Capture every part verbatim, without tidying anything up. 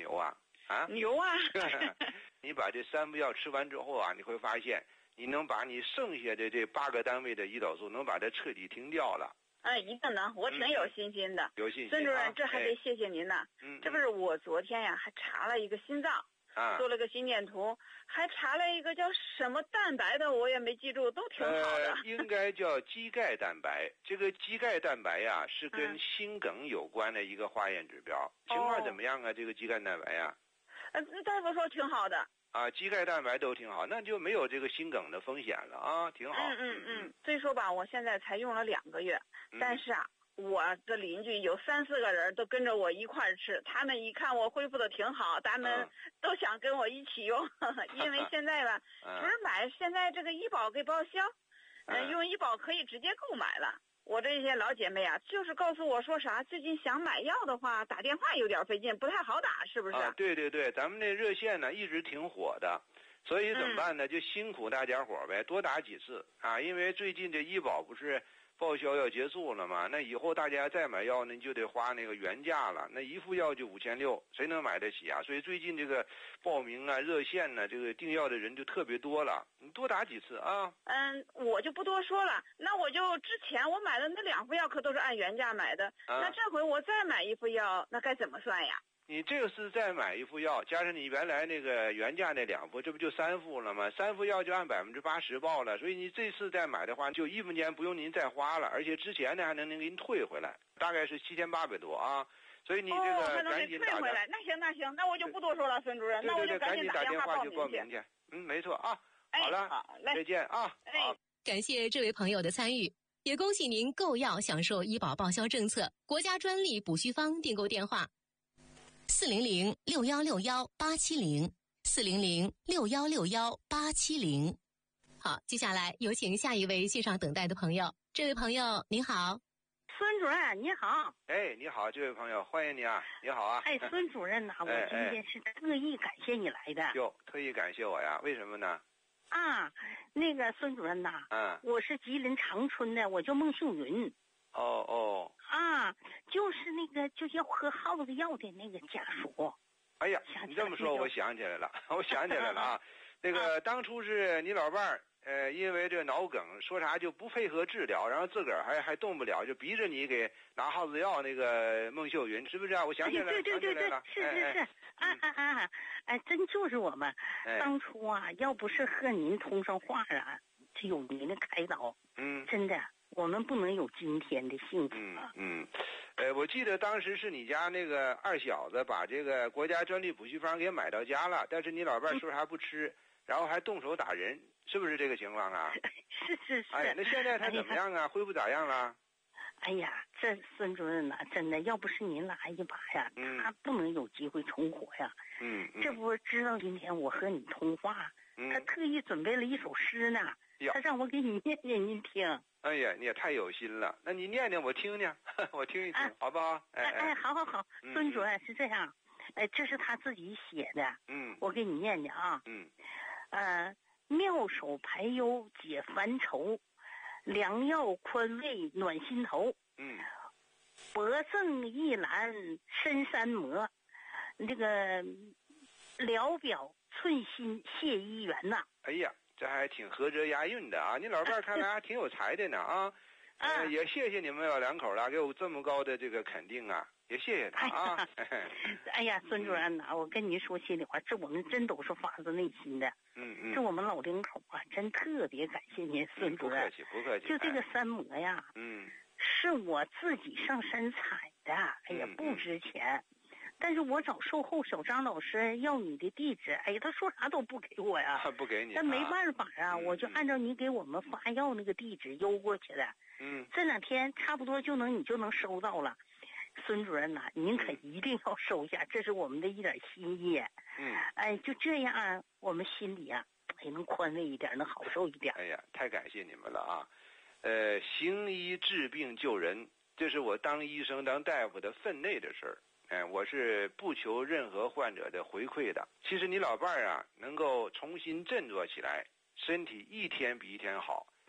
牛啊？啊， 牛啊！ 你把这三副药吃完之后啊，你会发现，你能把你剩下的这八个单位的胰岛素能把它彻底停掉了。 哎，一定能，我挺有信心的。 嗯、有信心。 孙主任， 啊、 这还得谢谢您呢。 嗯， 这不是我昨天呀，还查了一个心脏。 啊， 做了个心电图，还查了一个叫什么蛋白的，我也没记住，都挺好的。 呃、应该叫肌钙蛋白。这个肌钙蛋白呀、啊，是跟心梗有关的一个化验指标。嗯、情况怎么样啊？这个肌钙蛋白呀、 啊？呃，大夫说挺好的。 啊，肌钙蛋白都挺好，那就没有这个心梗的风险了啊，挺好。 嗯嗯嗯。所以说吧，我现在才用了两个月， 嗯、 但是啊。我的邻居有三四个人都跟着我一块儿吃，他们一看我恢复的挺好，他们都想跟我一起用，因为现在吧，不是买现在这个医保给报销，嗯、呃，用医保可以直接购买了。我这些老姐妹啊，就是告诉我说啥，最近想买药的话，打电话有点费劲，不太好打，是不是？ 啊，对对对，咱们那热线呢一直挺火的，所以怎么办呢？嗯、就辛苦大家伙呗，多打几次啊，因为最近这医保不是报销要结束了嘛，那以后大家再买药呢就得花那个原价了，那一副药就五千六，谁能买得起啊？所以最近这个报名啊、热线呢，这个订药的人就特别多了，你多打几次啊。 嗯，我就不多说了，那我就之前我买的那两副药可都是按原价买的，啊、那这回我再买一副药，那该怎么算呀？ 你这个是再买一副药，加上你原来那个原价那两副，这不就三副了吗？三副药就按百分之八十报了，所以你这次再买的话，就一分钱不用您再花了，而且之前呢还能能给您退回来，大概是七千八百多啊。所以你这个赶紧打、 哦、退回来，那行那行，那我就不多说了，孙主任， 对对对， 那我就赶紧打电话报就报名去。嗯，没错啊。 哎、 好了， 好嘞， 再见啊。 哎， 好， 感谢这位朋友的参与，也恭喜您购药享受医保报销政策，国家专利补虚方订购电话。四零零六幺六幺八七零，四零零六幺六幺八七零。好，接下来有请下一位线上等待的朋友。这位朋友您好。 孙主任你好。 哎，你好，这位朋友，欢迎你啊，你好啊。 哎，孙主任呐、啊，我今天是特意感谢你来的。 哟，特意感谢我呀？为什么呢？ 啊，那个孙主任呐， 嗯， 我是吉林长春的，我叫孟秀云。 哦哦。 啊，就是那个就要喝耗子药的那个家属。 哎呀，你这么说我想起来了，我想起来了啊。那个、啊、当初是你老伴儿，呃，因为这脑梗，说啥就不配合治疗，然后自个儿还还动不了，就逼着你给拿耗子药。那个孟秀云是不是啊？我想起来了， 对对对对，是是是，啊啊啊，哎，真就是我们、哎、当初啊，要不是和您通上话啊，就有您的开导， 嗯， 真的。我们不能有今天的幸福啊！ 嗯嗯，呃，我记得当时是你家那个二小子把这个国家专利补虚方给买到家了，但是你老伴儿说还不吃，嗯、然后还动手打人，是不是这个情况啊？ 是是是。 哎，那现在他怎么样啊？哎、恢复咋样了？ 哎呀，这孙主任呐，真的，要不是您拉一把呀，嗯、他不能有机会重活呀。 嗯，嗯这不知道今天我和你通话， 嗯、 他特意准备了一首诗呢，他让我给你念念您听。 哎呀，你也太有心了！那你念念我听听，我听一听，啊、好不好？ 哎哎，好好好，嗯、孙主任是这样，哎，这是他自己写的， 嗯， 我给你念念啊， 嗯， 呃，妙手排忧解烦愁，良药宽慰暖心头， 嗯， 博胜一兰深山磨，这个聊表寸心谢医缘呐。 哎呀。这还挺合辙押韵的啊！你老伴儿看来还挺有才的呢啊！呃，也谢谢你们老两口了，给我这么高的这个肯定啊，也谢谢他啊！ 哎呀，孙主任呐、啊，我跟您说心里话，这我们真都是发自内心的。 嗯嗯。 这我们老两口啊，真特别感谢您，孙主任。 不客气，不客气。 就这个山蘑呀， 嗯， 是我自己上山采的，哎呀，不值钱。嗯但是我找售后小张老师要你的地址，哎，他说啥都不给我呀， 不给你， 但没办法啊， 嗯、 我就按照你给我们发药那个地址邮过去的。 嗯， 这两天差不多就能你就能收到了。孙主任呐、啊，您可一定要收下，这是我们的一点心意。 嗯， 哎，就这样、啊，我们心里啊，也能宽慰一点，能好受一点。 哎呀，太感谢你们了啊！呃，行医治病救人，这是我当医生当大夫的分内的事儿。哎，我是不求任何患者的回馈的。其实你老伴儿啊，能够重新振作起来，身体一天比一天好。本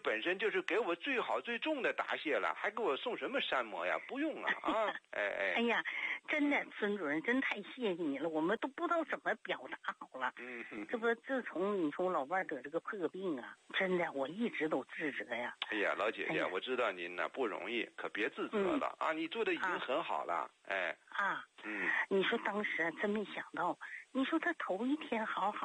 本身就是给我最好最重的答谢了，还给我送什么山摩呀？不用啊啊！哎哎， 哎呀，真的，孙主任真太谢谢你了，我们都不知道怎么表达好了。 嗯哼， 这不，自从你说我老伴得这个破病啊，真的我一直都自责呀。 哎呀，老姐姐， 哎、 我知道您呢不容易，可别自责了、嗯、啊！你做的已经很好了，啊、哎。 啊， 嗯， 你说当时真没想到，你说他头一天好好